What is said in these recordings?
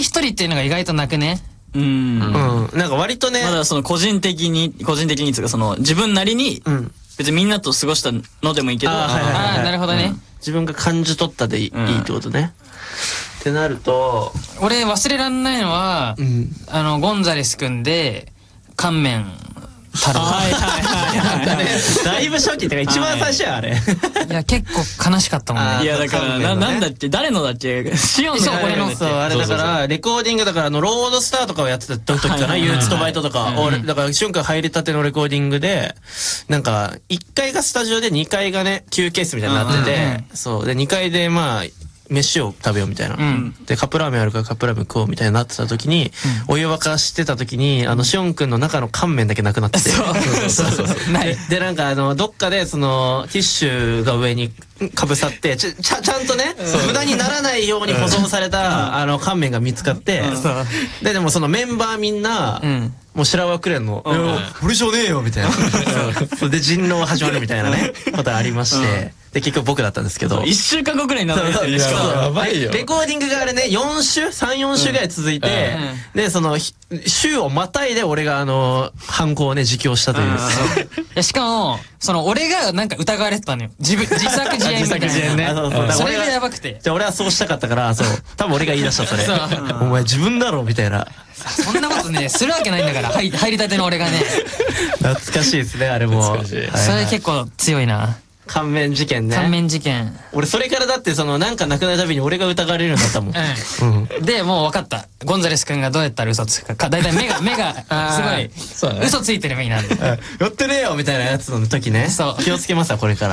一人っていうのが意外となくね。 なんか割とね、 まだその個人的につうかその自分なりに別にみんなと過ごしたのでもいいけど、 なるほどね。 自分が感じ取ったでいいってことね。ってなると、 俺忘れらんないのはゴンザレスくんで乾麺太郎。 だいぶ初期ってか一番最初やあれ。 いや結構悲しかったもんね。 いやだからなんだっけ、誰のだっけ、シオンの。 そう俺の。 そうあれだからレコーディングだからロードスターとかをやってた時かな、憂鬱とバイトとか。俺だから瞬間入りたてのレコーディングでなんか1階がスタジオで2階がね休憩室みたいになってて、そうで2階でまあ飯を食べようみたいな、でカップラーメンあるからカップラーメン食おうみたいになってた時に、お湯沸かしてた時にシオンくんの中の乾麺だけなくなってて、でなんかどっかでそのティッシュが上にかぶさってちゃんとね無駄にならないように保存された乾麺が見つかって、でもそのメンバーみんなもう白輪くれんの俺じゃねえよみたいな、で人狼始まるみたいなねことありまして、で結局僕だったんですけど、 1週間後くらいになってる。しかもやばいよ。レコーディングがあれね3、4週ぐらい続いて、でその週をまたいで俺が犯行をね自供したという。 いやしかもその俺がなんか疑われてたのよ。自作自演みたいな。 自作自演ね。 それがやばくて。 じゃあ俺はそうしたかったから、そう多分俺が言い出したそれ。お前自分だろみたいな。 そんなことねするわけないんだから入りたての俺がね。 懐かしいですねあれも。それ結構強いな。 乾麺事件ね。 乾麺事件。 俺それからだってなんかなくなるたびに俺が疑われるようになったもん。 でもう分かった。ゴンザレス君がどうやったら嘘つくか。だいたい目がすごい嘘ついてる目になる。 やってねえよみたいなやつの時ね。気をつけますわこれから。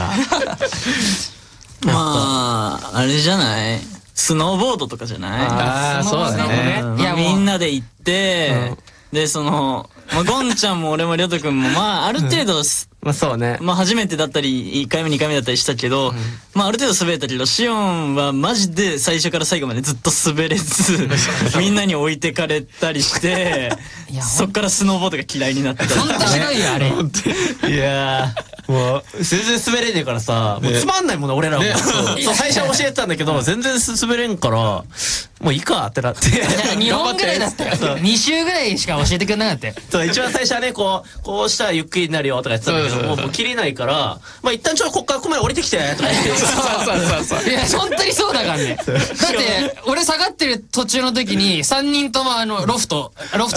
まああれじゃない、スノーボードとかじゃない。 ああそうだね。 いやみんなで行ってでゴンちゃんも俺もりょうとくんもまあある程度まあそうね。 まあ初めてだったり1回目2回目だったりしたけど、まあある程度滑れたけど、シオンはマジで最初から最後までずっと滑れずみんなに置いてかれたりしてそっからスノーボードが嫌いになってた。 ほんとひどいよあれ。 いやもう全然滑れねえからさ、もうつまんないもんね俺らも。そう最初は教えてたんだけど全然滑れんからもういいかってなって。 2本ぐらいだったよ。2週ぐらいしか教えてくれなかったよ。 そう一番最初はねこうしたらゆっくりになるよとか言ってたんだけど、もう切れないからまあ一旦こっからここまで降りてきてとか言って。 いや本当にそうだからね。だって俺下がってる途中の時に3人ともリフト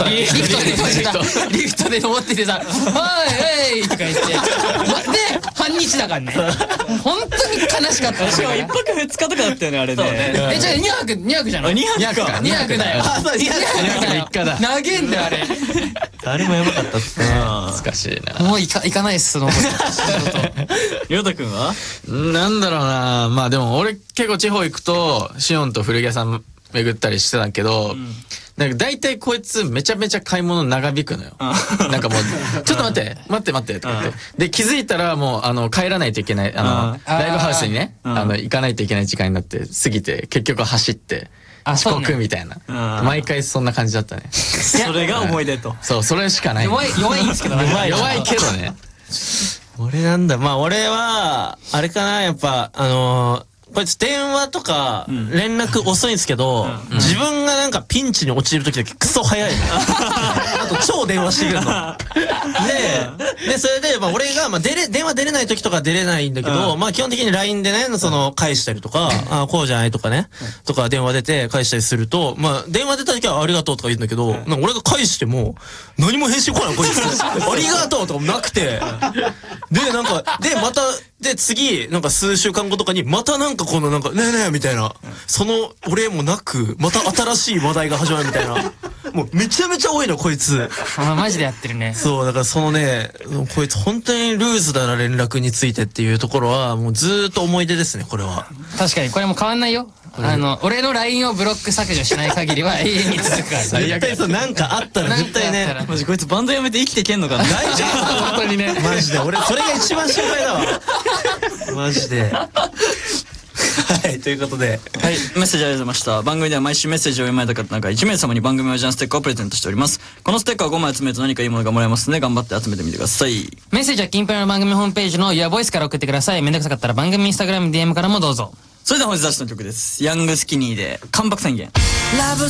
で登っててさ「はいとか言ってで半日だからね。本当に悲しかった。 しかも1泊2日とかだったよねあれね。 じゃあ2泊じゃない。 2泊か。 2泊だよ。 そう2泊3日だ。 長えんだよあれ。 あれもやばかったっすね。 懐かしいな。 もう行かないっす。 りょうたくんはなんだろうな。まあでも俺結構地方行くとシオンと古着屋さん巡ったりしてたけど、なんか大体こいつめちゃめちゃ買い物長引くのよ。なんかもうちょっと待ってとか言って、で気づいたらもう帰らないといけないライブハウスにね行かないといけない時間になって過ぎて結局走って遅刻みたいな、毎回そんな感じだったね。 それが思い出と。 そうそれしかない。 弱いんですけどね。 弱いけどね。 俺なんだ、まあ俺はあれかな、やっぱこいつ電話とか連絡遅いんですけど、自分がなんかピンチに陥る時だけクソ早いの。あと超電話してくるの。でそれでまあ俺が電話出れない時とか出れないんだけど、まあ基本的に LINE でね返したりとか、こうじゃないとかねとか電話出て返したりすると、まあ電話出た時はありがとうとか言うんだけど、なんか俺が返しても何も返信来ないこいつ。ありがとうとかもなくて、でなんかまた次なんか数週間後とかにまたなんかなんかねえねえみたいな、その俺もなくまた新しい話題が始まるみたいな。もうめちゃめちゃ多いのこいつ。 マジでやってるね。 そうだからこいつ本当にルーズだな連絡についてっていうところはもうずーっと思い出ですねこれは。 確かにこれも変わんないよ。俺の LINE をブロック削除しない限りは永遠に続くから。 絶対そうなんかあったら絶対ね。 マジこいつバンドやめて生きてけんのかな。 大丈夫本当にね。マジで俺それが一番心配だわ。マジで。はい、ということで、 はい、メッセージありがとうございました。番組では毎週メッセージを読まれた方中1名様に番組オリジナルステッカーをプレゼントしております。このステッカーを5枚集めると何かいいものがもらえますので頑張って集めてみてください。 メッセージはキンプラの番組ホームページの Your Voice から送ってください。めんどくさかったら番組インスタグラム DM からもどうぞ。 それでは本日出した曲です。ヤングスキニーで関白宣言。 ラブ